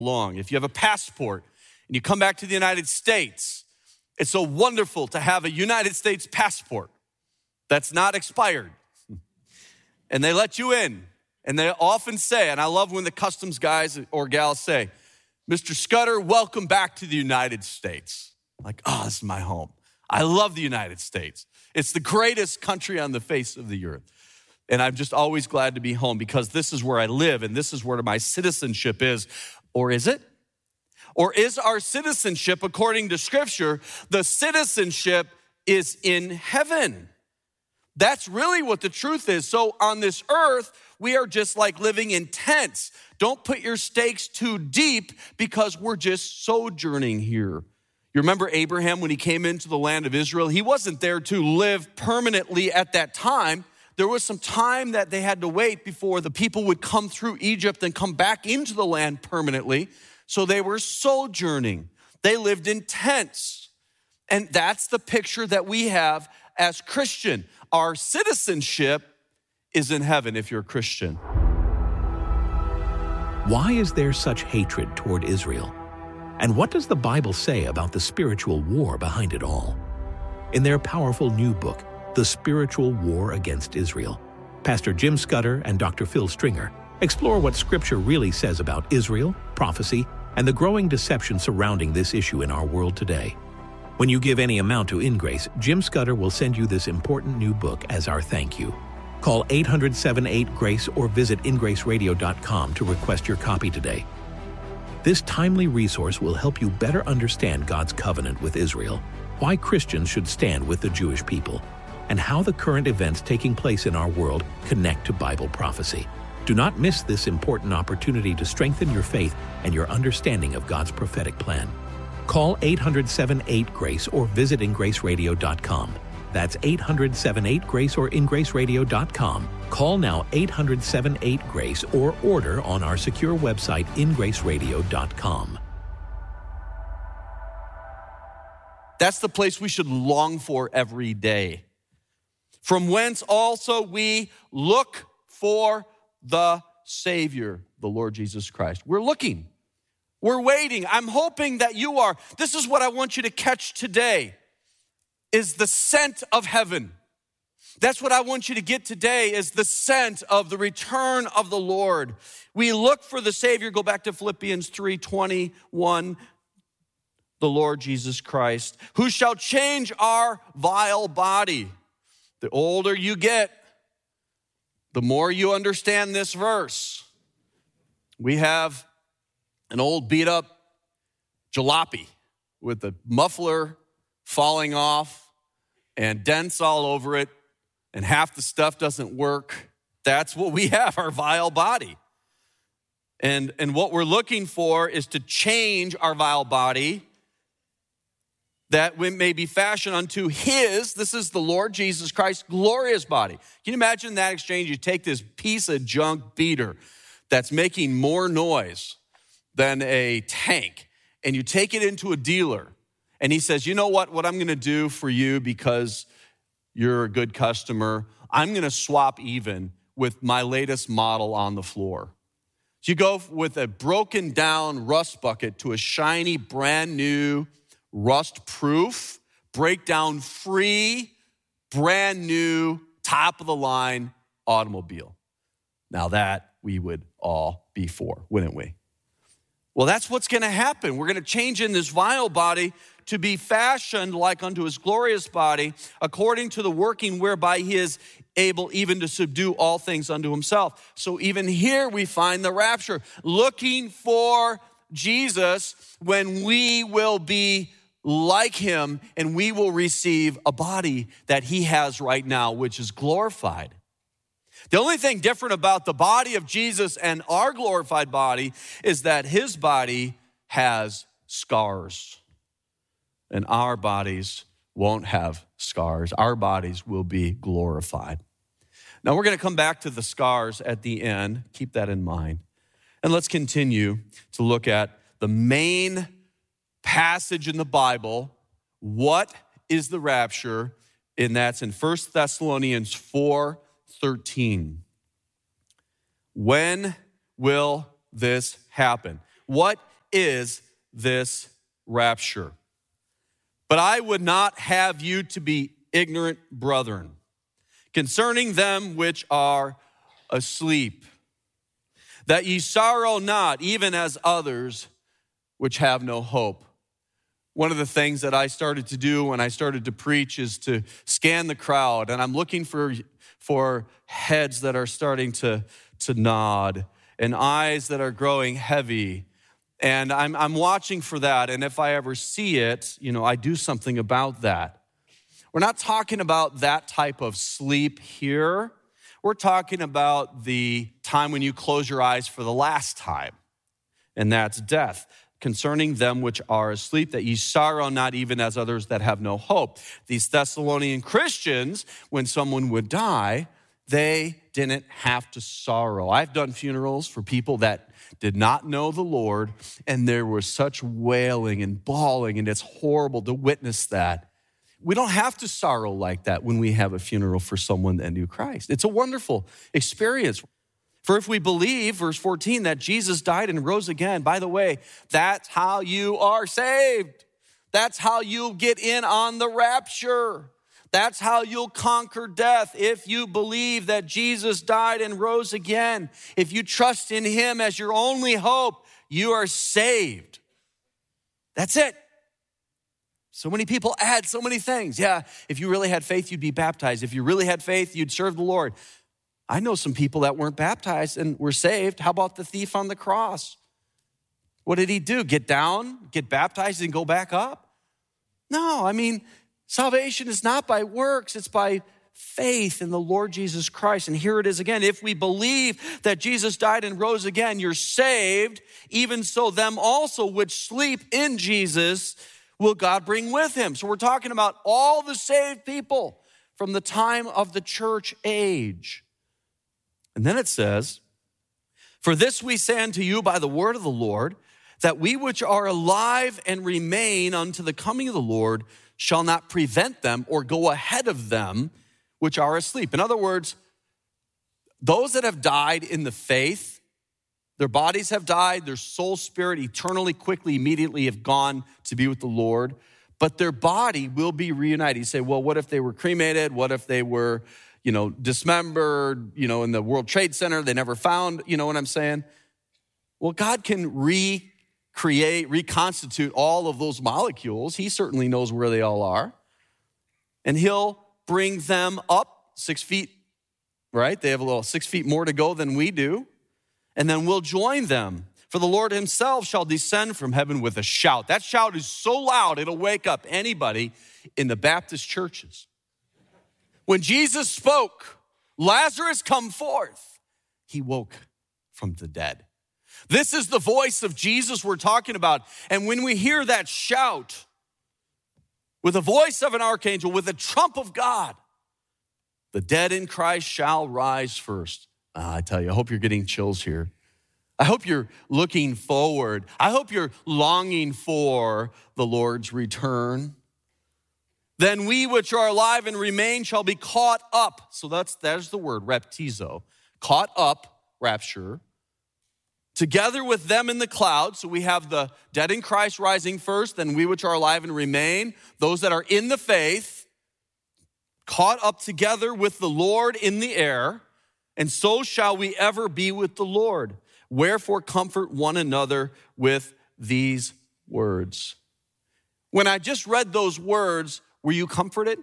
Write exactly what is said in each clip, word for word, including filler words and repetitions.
long. If you have a passport and you come back to the United States, it's so wonderful to have a United States passport that's not expired. And they let you in. And they often say, and I love when the customs guys or gals say, Mister Scudder, welcome back to the United States. Like, oh, this is my home. I love the United States. It's the greatest country on the face of the earth. And I'm just always glad to be home because this is where I live and this is where my citizenship is. Or is it? Or is our citizenship, according to Scripture, the citizenship is in heaven? That's really what the truth is. So on this earth, we are just like living in tents. Don't put your stakes too deep because we're just sojourning here. You remember Abraham when he came into the land of Israel? He wasn't there to live permanently at that time. There was some time that they had to wait before the people would come through Egypt and come back into the land permanently. So they were sojourning. They lived in tents. And that's the picture that we have as Christian. Our citizenship is in heaven if you're a Christian. Why is there such hatred toward Israel? And what does the Bible say about the spiritual war behind it all? In their powerful new book, The Spiritual War Against Israel, Pastor Jim Scudder and Doctor Phil Stringer explore what Scripture really says about Israel, prophecy, and the growing deception surrounding this issue in our world today. When you give any amount to InGrace, Jim Scudder will send you this important new book as our thank you. Call eight hundred, seven eight, GRACE or visit in grace radio dot com to request your copy today. This timely resource will help you better understand God's covenant with Israel, why Christians should stand with the Jewish people, and how the current events taking place in our world connect to Bible prophecy. Do not miss this important opportunity to strengthen your faith and your understanding of God's prophetic plan. Call eight hundred, seven eight, GRACE or visit in grace radio dot com. That's eight hundred, seven eight, GRACE or in grace radio dot com. Call now eight hundred, seven eight, GRACE or order on our secure website in grace radio dot com. That's the place we should long for every day. From whence also we look for the Savior, the Lord Jesus Christ. We're looking. We're waiting. I'm hoping that you are. This is what I want you to catch today, is the scent of heaven. That's what I want you to get today, is the scent of the return of the Lord. We look for the Savior. Go back to Philippians three twenty-one. The Lord Jesus Christ, who shall change our vile body. The older you get, the more you understand this verse. We have an old beat up jalopy with the muffler falling off and dents all over it, and half the stuff doesn't work. That's what we have, our vile body. And, and what we're looking for is to change our vile body, that we may be fashioned unto his, this is the Lord Jesus Christ, glorious body. Can you imagine that exchange? You take this piece of junk beater that's making more noise than a tank, and you take it into a dealer, and he says, you know what, what I'm gonna do for you because you're a good customer, I'm gonna swap even with my latest model on the floor. So you go with a broken down rust bucket to a shiny, brand new, rust-proof, breakdown-free, brand new, top-of-the-line automobile. Now that we would all be for, wouldn't we? Well, that's what's going to happen. We're going to change in this vile body to be fashioned like unto his glorious body, according to the working whereby he is able even to subdue all things unto himself. So even here we find the rapture, looking for Jesus when we will be like him and we will receive a body that he has right now, which is glorified. The only thing different about the body of Jesus and our glorified body is that his body has scars, and our bodies won't have scars. Our bodies will be glorified. Now, we're going to come back to the scars at the end. Keep that in mind. And let's continue to look at the main passage in the Bible. What is the rapture? And that's in First Thessalonians four thirteen. When will this happen? What is this rapture? But I would not have you to be ignorant, brethren, concerning them which are asleep, that ye sorrow not, even as others which have no hope. One of the things that I started to do when I started to preach is to scan the crowd, and I'm looking for, for heads that are starting to, to nod and eyes that are growing heavy. And I'm, I'm watching for that, and if I ever see it, you know, I do something about that. We're not talking about that type of sleep here. We're talking about the time when you close your eyes for the last time, and that's death. Concerning them which are asleep, that ye sorrow not, even as others that have no hope. These Thessalonian Christians, when someone would die, they didn't have to sorrow. I've done funerals for people that did not know the Lord, and there was such wailing and bawling, and it's horrible to witness that. We don't have to sorrow like that when we have a funeral for someone that knew Christ. It's a wonderful experience. For if we believe, verse fourteen, that Jesus died and rose again, by the way, that's how you are saved. That's how you'll get in on the rapture. That's how you'll conquer death. If you believe that Jesus died and rose again, if you trust in him as your only hope, you are saved. That's it. So many people add so many things. Yeah, if you really had faith, you'd be baptized. If you really had faith, you'd serve the Lord. I know some people that weren't baptized and were saved. How about the thief on the cross? What did he do? Get down, get baptized, and go back up? No, I mean, salvation is not by works. It's by faith in the Lord Jesus Christ. And here it is again. If we believe that Jesus died and rose again, you're saved. Even so, them also which sleep in Jesus will God bring with him. So we're talking about all the saved people from the time of the church age. And then it says, for this we say unto you by the word of the Lord, that we which are alive and remain unto the coming of the Lord shall not prevent them or go ahead of them which are asleep. In other words, those that have died in the faith, their bodies have died, their soul, spirit, eternally, quickly, immediately have gone to be with the Lord, but their body will be reunited. You say, well, what if they were cremated? What if they were, you know, dismembered, you know, in the World Trade Center, they never found, you know what I'm saying? Well, God can recreate, reconstitute all of those molecules. He certainly knows where they all are. And he'll bring them up six feet, right? They have a little six feet more to go than we do. And then we'll join them. For the Lord himself shall descend from heaven with a shout. That shout is so loud, it'll wake up anybody in the Baptist churches. When Jesus spoke, Lazarus, come forth, he woke from the dead. This is the voice of Jesus we're talking about. And when we hear that shout, with the voice of an archangel, with the trump of God, the dead in Christ shall rise first. Uh, I tell you, I hope you're getting chills here. I hope you're looking forward. I hope you're longing for the Lord's return. Then we which are alive and remain shall be caught up. So that's there's the word, raptizo. Caught up, rapture. Together with them in the clouds. So we have the dead in Christ rising first, then we which are alive and remain, those that are in the faith, caught up together with the Lord in the air, and so shall we ever be with the Lord. Wherefore comfort one another with these words. When I just read those words, were you comforted?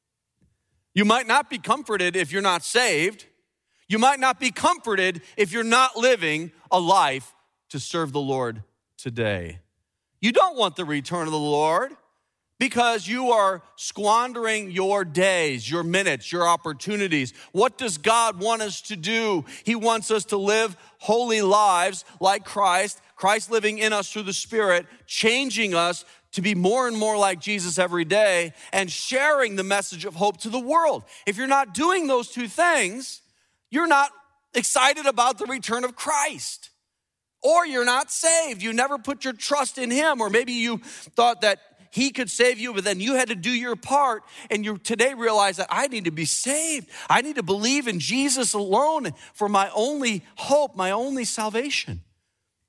You might not be comforted if you're not saved. You might not be comforted if you're not living a life to serve the Lord today. You don't want the return of the Lord because you are squandering your days, your minutes, your opportunities. What does God want us to do? He wants us to live holy lives like Christ, Christ living in us through the Spirit, changing us to be more and more like Jesus every day and sharing the message of hope to the world. If you're not doing those two things, you're not excited about the return of Christ, or you're not saved. You never put your trust in him, or maybe you thought that he could save you, but then you had to do your part, and you today realize that I need to be saved. I need to believe in Jesus alone for my only hope, my only salvation.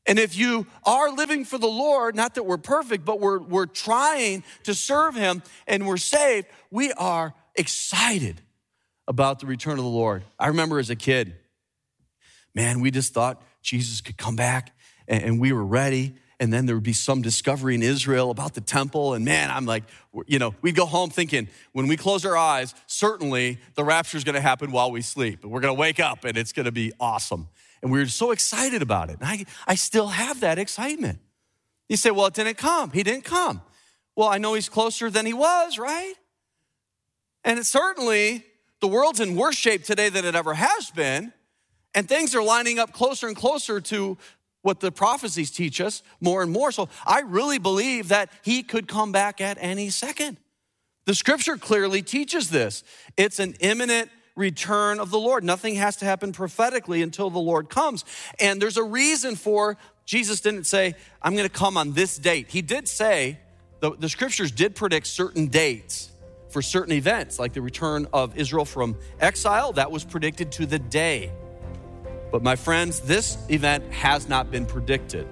And if you are living for the Lord, not that we're perfect, but we're, we're trying to serve him and we're saved, we are excited about the return of the Lord. I remember as a kid, man, we just thought Jesus could come back and, and we were ready. And then there would be some discovery in Israel about the temple. And man, I'm like, you know, we'd go home thinking when we close our eyes, certainly the rapture is going to happen while we sleep. And we're going to wake up and it's going to be awesome. And we were so excited about it. And I, I still have that excitement. You say, well, it didn't come. He didn't come. Well, I know he's closer than he was, right? And it certainly, the world's in worse shape today than it ever has been. And things are lining up closer and closer to what the prophecies teach us more and more. So I really believe that he could come back at any second. The scripture clearly teaches this. It's an imminent return of the Lord. Nothing has to happen prophetically until the Lord comes. And there's a reason for, Jesus didn't say, I'm going to come on this date. He did say, the, the scriptures did predict certain dates for certain events, like the return of Israel from exile. That was predicted to the day. But my friends, this event has not been predicted.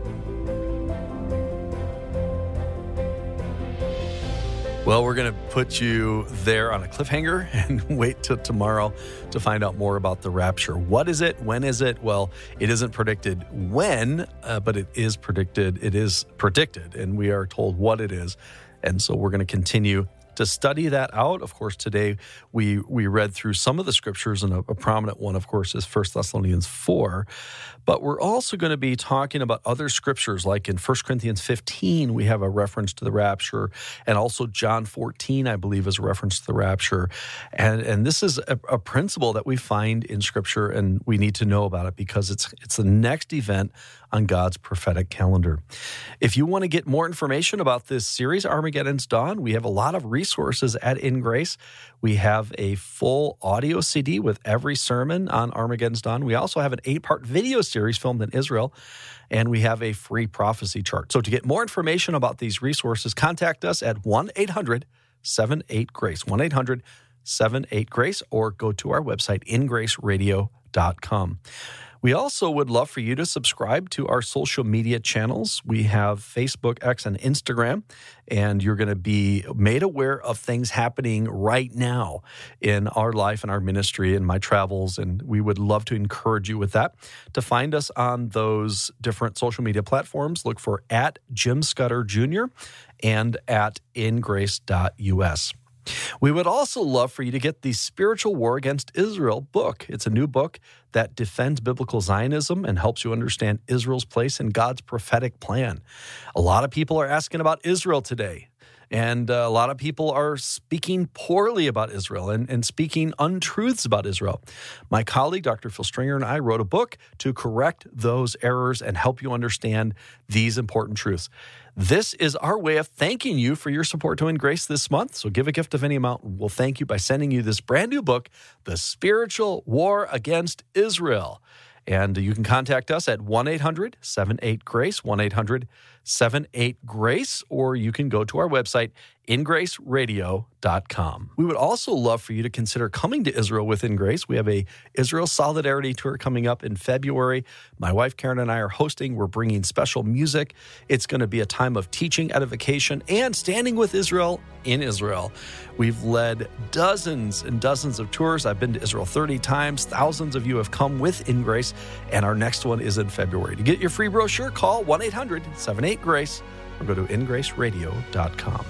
Well, we're going to put you there on a cliffhanger and wait till tomorrow to find out more about the rapture. What is it? When is it? Well, it isn't predicted when, uh, but it is predicted. It is predicted, and we are told what it is. And so we're going to continue to study that out. Of course, today we we read through some of the scriptures, and a, a prominent one, of course, is First Thessalonians four. But we're also going to be talking about other scriptures, like in First Corinthians fifteen, we have a reference to the rapture, and also John fourteen, I believe, is a reference to the rapture. And, and this is a, a principle that we find in Scripture, and we need to know about it because it's it's the next event on God's prophetic calendar. If you want to get more information about this series, Armageddon's Dawn, we have a lot of resources at In Grace. We have a full audio C D with every sermon on Armageddon's Dawn. We also have an eight-part video series filmed in Israel, and we have a free prophecy chart. So to get more information about these resources, contact us at one eight hundred seven eight GRACE, one eight hundred seven eight GRACE, or go to our website, in grace radio dot com. We also would love for you to subscribe to our social media channels. We have Facebook, X, and Instagram, and you're going to be made aware of things happening right now in our life and our ministry and my travels, and we would love to encourage you with that. To find us on those different social media platforms, look for at Jim Scudder Junior and at in grace dot U S. We would also love for you to get the Spiritual War Against Israel book. It's a new book that defends biblical Zionism and helps you understand Israel's place in God's prophetic plan. A lot of people are asking about Israel today, and uh, a lot of people are speaking poorly about Israel and, and speaking untruths about Israel. My colleague, Doctor Phil Stringer, and I wrote a book to correct those errors and help you understand these important truths. This is our way of thanking you for your support to In Grace this month. So give a gift of any amount. We'll thank you by sending you this brand new book, The Spiritual War Against Israel. And you can contact us at one eight hundred seven eight GRACE, one eight hundred seven eight GRACE, or you can go to our website, in grace radio dot com. We would also love for you to consider coming to Israel with In Grace. We have a Israel Solidarity Tour coming up in February. My wife Karen and I are hosting. We're bringing special music. It's going to be a time of teaching, edification, and standing with Israel in Israel. We've led dozens and dozens of tours. I've been to Israel thirty times. Thousands of you have come with In Grace, and our next one is in February. To get your free brochure, call one eight hundred seven eight GRACE or go to in grace radio dot com.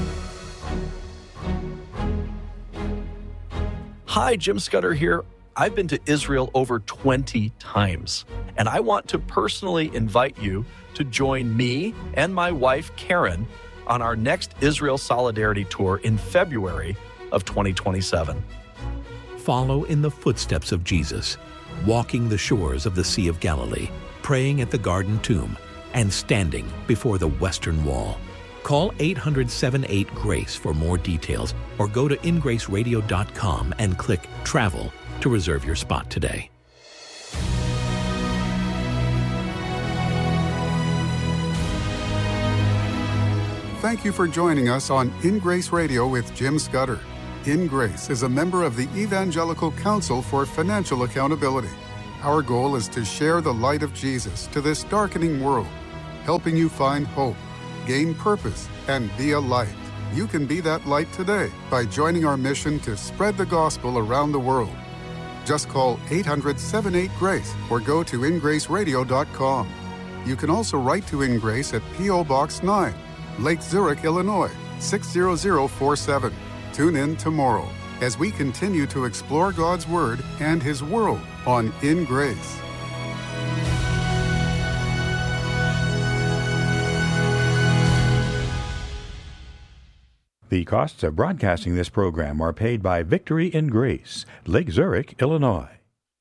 Hi, Jim Scudder here. I've been to Israel over twenty times, and I want to personally invite you to join me and my wife, Karen, on our next Israel Solidarity Tour in February of twenty twenty-seven. Follow in the footsteps of Jesus, walking the shores of the Sea of Galilee, praying at the Garden Tomb, and standing before the Western Wall. Call eight hundred seven eight GRACE for more details, or go to in grace radio dot com and click Travel to reserve your spot today. Thank you for joining us on In Grace Radio with Jim Scudder. In Grace is a member of the Evangelical Council for Financial Accountability. Our goal is to share the light of Jesus to this darkening world, helping you find hope, gain purpose, and be a light. You can be that light today by joining our mission to spread the gospel around the world. Just call eight hundred, seven eight, GRACE or go to in grace radio dot com. You can also write to In Grace at P O Box nine, Lake Zurich, Illinois, six zero zero four seven. Tune in tomorrow as we continue to explore God's Word and His world on In Grace. The costs of broadcasting this program are paid by Victory in Grace, Lake Zurich, Illinois.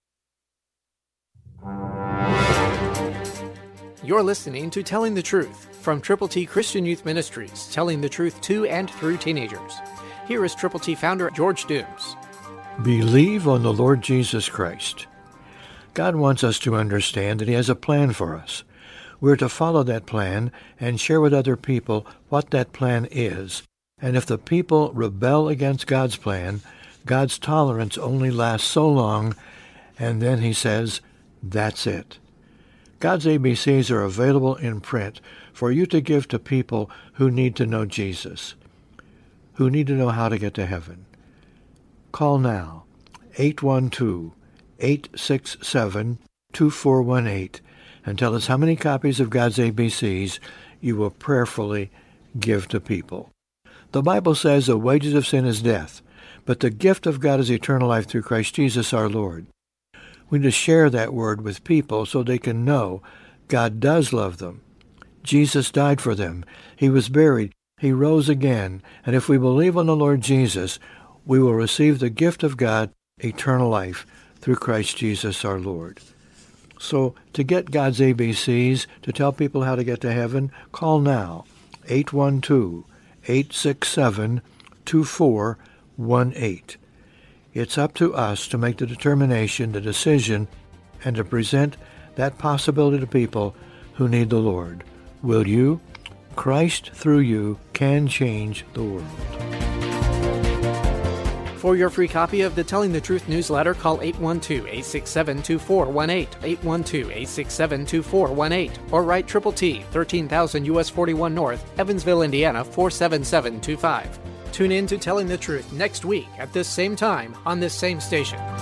You're listening to Telling the Truth from Triple T Christian Youth Ministries, telling the truth to and through teenagers. Here is Triple T founder George Dooms. Believe on the Lord Jesus Christ. God wants us to understand that He has a plan for us. We're to follow that plan and share with other people what that plan is. And if the people rebel against God's plan, God's tolerance only lasts so long, and then He says, that's it. God's A B Cs are available in print for you to give to people who need to know Jesus, who need to know how to get to heaven. Call now, eight one two, eight six seven, two four one eight, and tell us how many copies of God's A B Cs you will prayerfully give to people. The Bible says the wages of sin is death, but the gift of God is eternal life through Christ Jesus our Lord. We need to share that word with people so they can know God does love them. Jesus died for them. He was buried. He rose again. And if we believe on the Lord Jesus, we will receive the gift of God, eternal life, through Christ Jesus our Lord. So to get God's A B Cs, to tell people how to get to heaven, call now, eight one two, eight six seven, two four one eight. It's up to us to make the determination, the decision, and to present that possibility to people who need the Lord. Will you? Christ through you can change the world. For your free copy of the Telling the Truth newsletter, call eight one two, eight six seven, two four one eight, eight one two, eight six seven, two four one eight, or write Triple T, thirteen thousand U S forty-one North, Evansville, Indiana, four seven seven two five. Tune in to Telling the Truth next week at this same time on this same station.